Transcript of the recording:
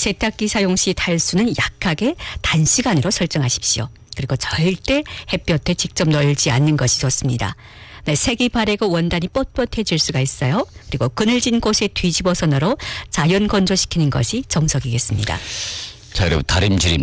세탁기 사용 시 탈수는 약하게 단시간으로 설정하십시오. 그리고 절대 햇볕에 직접 널지 않는 것이 좋습니다. 네, 색이 바래고 원단이 뻣뻣해질 수가 있어요. 그리고 그늘진 곳에 뒤집어서 널어 자연 건조시키는 것이 정석이겠습니다. 자, 여러분 다림질입니다.